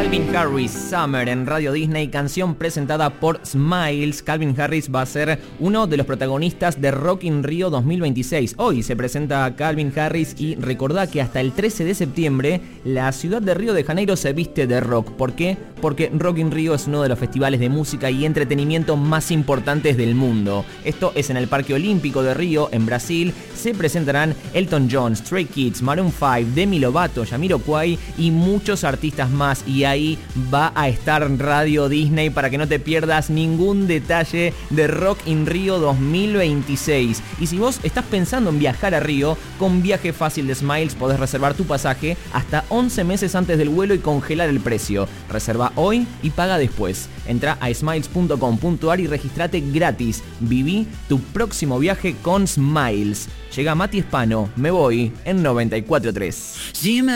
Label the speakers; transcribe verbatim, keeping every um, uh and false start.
Speaker 1: Calvin Harris, Summer en Radio Disney, canción presentada por Smiles. Calvin Harris va a ser uno de los protagonistas de Rock in Rio dos mil veintiséis. Hoy se presenta Calvin Harris y recordá que hasta el trece de septiembre la ciudad de Río de Janeiro se viste de rock. ¿Por qué? Porque Rock in Rio es uno de los festivales de música y entretenimiento más importantes del mundo. Esto es en el Parque Olímpico de Río, en Brasil. Se presentarán Elton John, Stray Kids, Maroon cinco, Demi Lovato, Jamiroquai y muchos artistas más. Y ahí va a estar Radio Disney para que no te pierdas ningún detalle de Rock in Rio dos mil veintiséis. Y si vos estás pensando en viajar a Río, con Viaje Fácil de Smiles podés reservar tu pasaje hasta once meses antes del vuelo y congelar el precio. Reserva hoy y paga después. Entra a smiles punto com punto a r y registrate gratis. Viví tu próximo viaje con Smiles. Llega Mati Espano, Me Voy en noventa y cuatro punto tres.